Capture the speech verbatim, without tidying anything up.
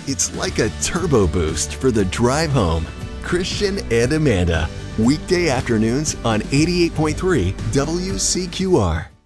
It's like a turbo boost for the drive home. Christian and Amanda, weekday afternoons on eighty-eight point three W C Q R.